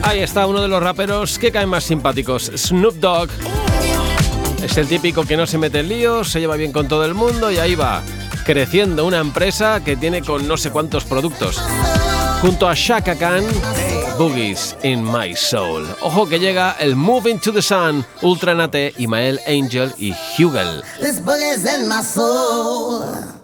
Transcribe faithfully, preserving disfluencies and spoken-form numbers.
Ahí está uno de los raperos que caen más simpáticos, Snoop Dogg. Es el típico que no se mete en líos, se lleva bien con todo el mundo y ahí va, creciendo una empresa que tiene con no sé cuántos productos. Junto a Chaka Khan, Boogies in My Soul. Ojo que llega el Moving to the Sun, Ultra Nate, Imael Angel y Hugel. This boogie's in my soul.